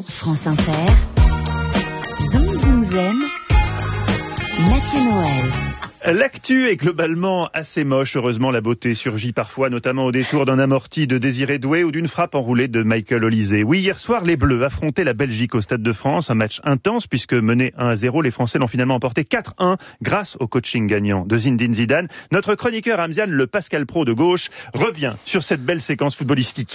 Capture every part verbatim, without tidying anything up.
France Inter, Zoom Zoom Zen, Mathieu Noël. L'actu est globalement assez moche. Heureusement, la beauté surgit parfois, notamment au détour d'un amorti de Désiré Doué ou d'une frappe enroulée de Michael Olysée. Oui, hier soir, les Bleus affrontaient la Belgique au Stade de France. Un match intense puisque menés un à zéro, les Français l'ont finalement emporté quatre un grâce au coaching gagnant de Zinedine Zidane. Notre chroniqueur Amziane, le Pascal Pro de gauche, revient sur cette belle séquence footballistique.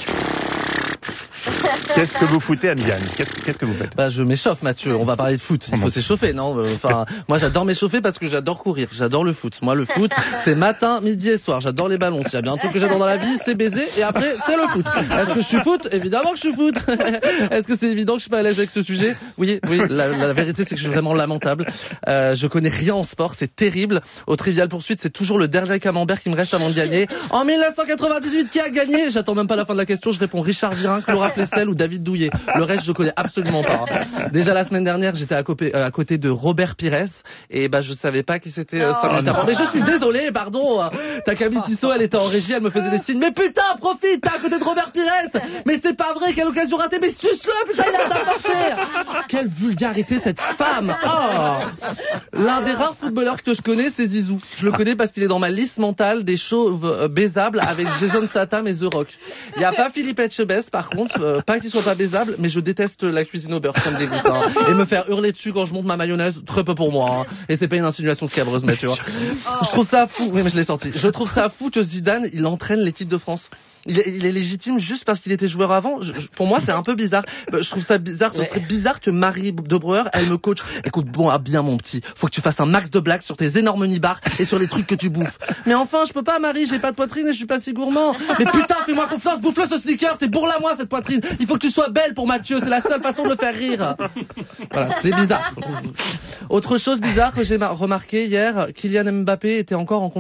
Qu'est-ce que vous foutez, Amziane ? Qu'est-ce, qu'est-ce que vous faites ? Bah, je m'échauffe, Mathieu. On va parler de foot. Il faut s'échauffer, non ? Enfin, moi, j'adore m'échauffer parce que j'adore courir. J'adore le foot. Moi, le foot, c'est matin, midi et soir. J'adore les ballons. S'il y a bien un truc que j'adore dans la vie, c'est baiser. Et après, c'est le foot. Est-ce que je suis foot ? Évidemment que je suis foot. Est-ce que c'est évident que je suis pas à l'aise avec ce sujet ? Oui, oui. La, la vérité, c'est que je suis vraiment lamentable. Euh, je connais rien en sport. C'est terrible. Au Trivial Poursuite, c'est toujours le dernier camembert qui me reste avant de gagner. En dix-neuf cent quatre-vingt-dix-huit, qui a gagné ? J'attends même pas la fin de la question. Je réponds Richard Virin, Laura Flessel ou David Douillet. Le reste, je connais absolument pas. Déjà la semaine dernière, j'étais à côté, euh, à côté de Robert Pires et bah je savais pas qui c'était euh, cinq minutes avant. Mais je suis désolé, pardon. Ta Camille Tissot, elle était en régie, elle me faisait des signes. Mais putain, profite, t'es à côté de Robert Pires. Mais c'est pas vrai, quelle occasion ratée. Mais suce-le, putain, il a d'apporter. Quelle vulgarité cette femme. Oh. L'un des rares footballeurs que je connais, c'est Zizou. Je le connais parce qu'il est dans ma liste mentale des chauves euh, baisables avec Jason Statham et The Rock. Il y a pas Philippe Etchebest, par contre, euh, pas qu'il soit pas baisable, mais je déteste la cuisine au beurre, ça me dégoûte. Hein. Et me faire hurler dessus quand je monte ma mayonnaise, très peu pour moi. Hein. Et c'est pas une insinuation scabreuse, mais tu vois. Je trouve ça fou. Oui, mais je l'ai sorti. Je trouve ça fou que Zidane, il entraîne l'équipe de France. Il est, il est légitime juste parce qu'il était joueur avant. Je, je, pour moi, c'est un peu bizarre. Je trouve ça bizarre. Ce serait bizarre que Marie de Breuer, elle me coach. Écoute, bon, ah bien mon petit, faut que tu fasses un max de blagues sur tes énormes nibards et sur les trucs que tu bouffes. Mais enfin, je peux pas, Marie, j'ai pas de poitrine et je suis pas si gourmand. Mais putain, fais-moi confiance, bouffe-le ce sneaker, c'est bourre-la moi cette poitrine. Il faut que tu sois belle pour Mathieu, c'est la seule façon de le faire rire. Voilà, c'est bizarre. Autre chose bizarre que j'ai remarqué hier, Kylian Mbappé était encore en